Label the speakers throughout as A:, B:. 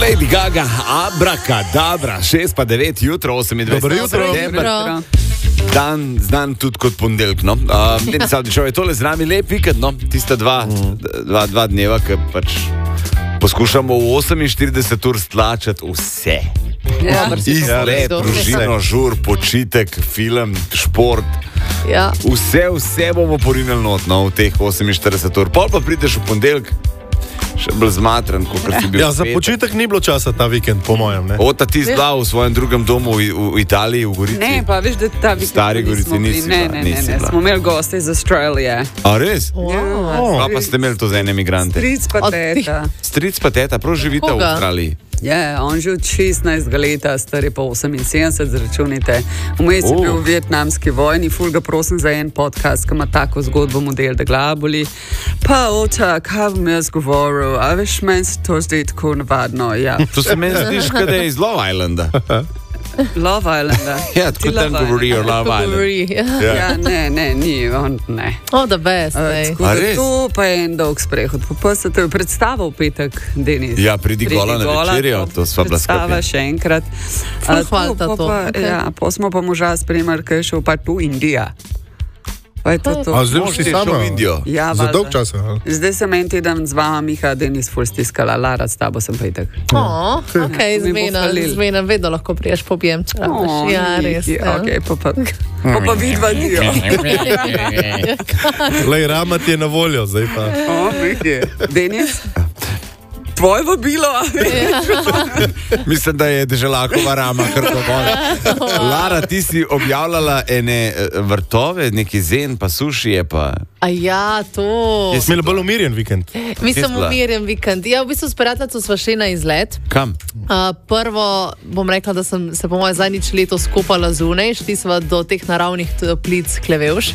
A: Lady Gaga, Abracadabra, 6:09 jutro, 28. september. Dan znan tudi kot ponedeljek, no. Denis Avdićev je tole z nami, lep vikend, no. Tista dva dneva, ki pač poskušamo v 48 ur stlačati vse.
B: Ja,
A: izlet, družino, žur, počitek, film, šport.
B: Ja.
A: Vse bomo porinili not, no, v teh 48 ur. Pol pa prideš v ponedeljek, še bolj zmatran, kot si bil.
C: Ja, za počitek ni bilo časa ta vikend, po mojem, ne?
A: Ota ti zdaj v svojem drugem domu v Italiji, v Gorici.
D: Ne, pa veš, da ta vikend
A: Stari Gorici nisi bila.
D: Ne, smo imeli goste iz Australije.
A: A res?
D: Ja.
A: Pa ste imeli to za ene migrante. Stric pa teta, prav živite v Avstraliji.
D: Ja, on že od 16 leta, star je pa 78, zračunite. Vmes je bil v vietnamski vojni, ful ga prosim za en podcast, ki ima tako zgodbo model, da glava boli. Pa oča, kaj bom jaz govoril, a veš, meni se to zdi tako navadno, ja.
A: To se meni zdiš, kada je iz Love Islanda.
D: Love Islanda.
A: Ja, tako tam govorijo Love Island.
D: Ja, ne, ni, on ne.
B: Oh, the best,
D: to pa je en dolg sprehod. Pa se te je predstava v petek, Denis.
A: Ja, pridi gola na večerjo, to sva bila skupaj.
D: Predstava še enkrat.
B: Hvala to.
D: Ja, pa smo pa moža spremljali, kaj je šel pa tu Indija. Pa je to.
C: A zdaj si sama
A: v Indijo?
D: Ja,
C: za dolg čas.
D: Zdaj sem en teden z vama, Miha, Denis, ful stiskala, Lara, s tabo sem petek.
B: Ok, zmena, vedno lahko priješ pobijem, če rabiš. Ja, res.
D: Ok, pa vidva dio.
C: Lej, Rama ti je na voljo, zdaj pa.
D: Denis? Tvoje vabilo,
A: Mislim, da je Deželakova Rama kar tako. Lara, ti si objavljala ene vrtove, neki zen, pa sušije, pa...
B: A ja, to...
C: Je smela bolj umirjen vikend?
B: Mislim, umirjen vikend. Ja, v bistvu s prijateljico sva šli na izlet.
A: Kam?
B: Prvo bom rekla, da sem se po moje zadnjič leto skopala zunaj, šli sva do teh naravnih plic Klevevš.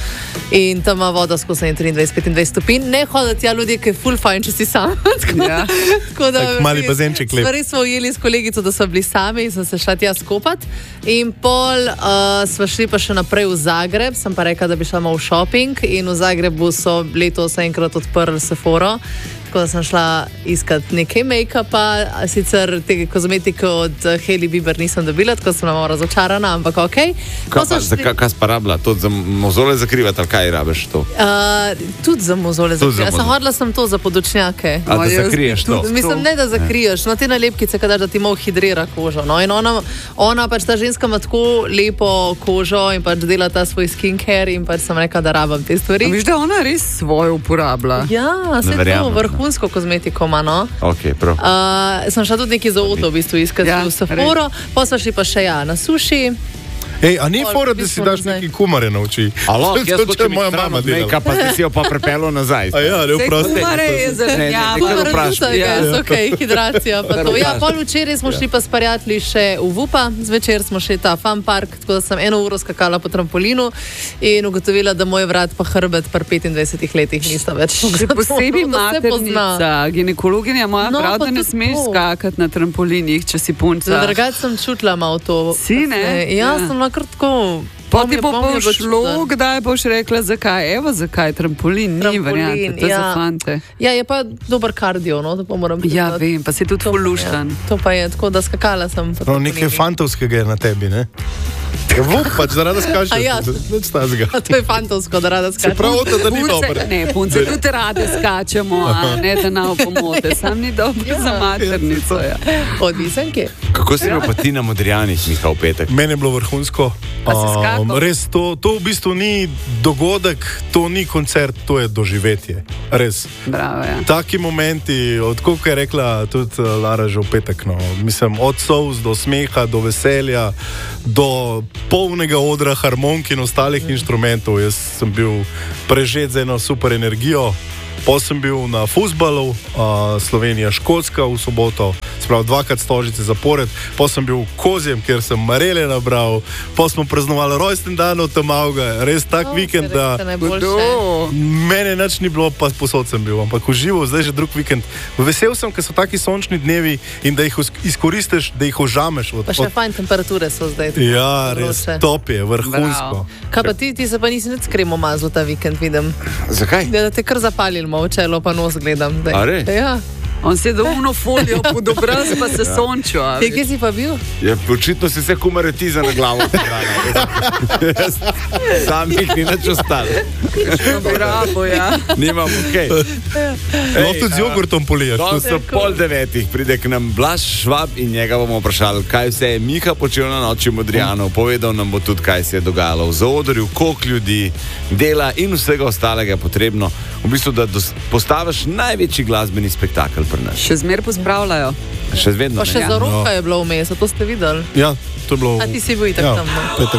B: In tam ima voda skozi 23-25 stopinj. Ne hodati, ja, ljudje, ki je ful fajn, če si sam.
C: Tako mali bazenček lep.
B: Stvari smo ujeli s kolegico, da smo bili sami in sem se šla tja skopat. In pol sva šli pa še naprej v Zagreb, sem pa rekla, da bi šla malo v shopping in v Zagrebu so letos enkrat odprli Sephoro. Tako da sem šla iskat nekaj make-upa, sicer tega kozmetike od Hailey Bieber nisem dobila, tako sem malo razočarana, ampak okej.
A: Kaj si pa rabila? To za mozole zakrivati, ali kaj rabiš to?
B: Tudi za mozole zakrivati. Hodila sem to za podočnjake.
A: A da zakriješ to?
B: Mislim, ne da zakriješ, no te nalepkice, kadaš, da ti malo hidrira kožo. No? In ona pač ta ženska ima tako lepo kožo in pač dela ta svoj skincare in pač sem rekla, da rabam te stvari.
D: Viš, da ona res svojo uporablja.
B: Ja, se to vrhunsko kozmetiko ima, no.
A: Ok, prav.
B: Sem šla tudi nekaj za auto, v bistvu, iskati v Sephoro, pa sva šli pa še na suši.
C: Ej, a ni fora, da si daš neki kumare na oči?
A: Alo, jaz hočem moja mama delala. Pa si jo pa prepelo nazaj.
C: A ja, ne vprosti.
D: Kumare je zelenjava.
B: Kumare ok, hidracija pa to. Ja, pol včeraj smo šli pa s prijatelji še v Vupa, zvečer smo šli ta fun park, tako da sem 1 uro skakala po trampolinu in ugotovila, da moj vrat pa hrbet pri 25 letih nista več.
D: Posebej maternica, ginekologinja moja prav, da ne smeš skakati na trampolinih, če si punca.
B: Drugače sem čutila malo to.
D: Si, ne?
B: Ja, sem kar tako.
D: Pa ti bo šlo, kdaj boš rekla, zakaj? Evo, zakaj trampolin, ni variante, to je za fante.
B: Ja, je pa dober kardio, no, to pa moram priznati.
D: Ja, vem, pa si tudi fuluštan.
B: To pa je tako, da skakala sem.
C: No, nekaj fantovskega je na tebi, ne? Vup, pač, da rada skačeš.
B: A ja, to je fantovsko, da rada skačeš.
C: Se prav to, da ni dobro.
D: Ne, punce, tudi rade skačemo, a ne da nam pomote. Sam ni dobro za maternico, ja.
B: Odvisen kje?
A: Kako si imel pa ti na Modrijanih, Miha, v petek?
C: Meni je bilo vrhunsko. Res, to v bistvu ni dogodek, to ni koncert, to je doživetje. Res.
D: Bravo, ja.
C: Taki momenti, odkud je rekla tudi Lara že v petek, no. Mislim, od solz do smeha, do veselja, do polnega odra harmonk in ostalih inštrumentov. Jaz sem bil prežet z eno super energijo. Pa sem bil na fuzbalu, Slovenija-Škotska v soboto, sprav 2krat Stožice zapored, pa sem bil v Kozjem, kjer sem marele nabral, pa smo praznovali rojsten dan od Tamauga, res tak vikend, da mene nič ni bilo, pa posod sem bil, ampak užival, zdaj že drug vikend. Vesel sem, ker so taki sončni dnevi in da jih izkoristiš, da jih ožameš.
B: Pa še fajn temperature so zdaj.
C: Ja, res, top je, vrhunsko.
B: Kaj pa ti se pa nisi nič kremo mazil ta vikend, vidim.
A: Zakaj?
B: Da te kar zapalil v čelo, pa nos gledam.
A: A res?
B: Ja.
D: On si je dolno folijo pod obraz, pa se sončil.
B: Kje si pa bil?
A: Ja, očitno si se kumaretiza na glavo. Sam jih ni nič ostalo.
D: Bravo, ja.
A: Nimam, okej.
C: Lahko tudi z jogurtom poliješ.
A: Danes so 8:30, pride k nam Blaž Švab in njega bomo vprašali, kaj vse je Miha počel na noči Modrijanov. Povedal nam bo tudi, kaj se je dogajalo v zaodrju, koliko ljudi dela in vsega ostalega je potrebno. V bistvu, da postaviš največji glasbeni spektakel pri nas.
D: Še zmer pospravljajo.
A: Še vedno.
B: Pa še za roka je bilo vmes, to ste videli?
C: Ja, to je bilo...
B: A ti si bil itak tam?